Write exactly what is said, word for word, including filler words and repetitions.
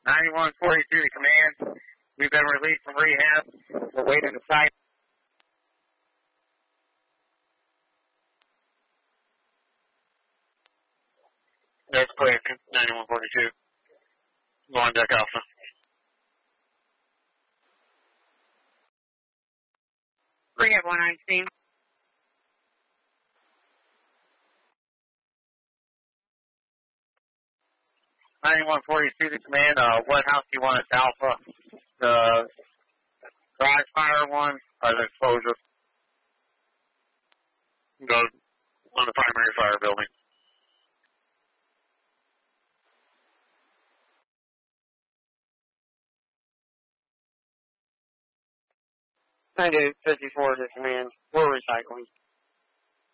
ninety-one forty-two to command. We've been released from rehab. We're waiting to sign. That's clear, ninety-one forty-two. Go on deck Alpha. Rehab one nineteen. ninety-one forty-two to command. Uh, what house do you want at Alpha? The garage fire one or the exposure? Go on the primary fire building. ninety-eight fifty-four to command. We're recycling.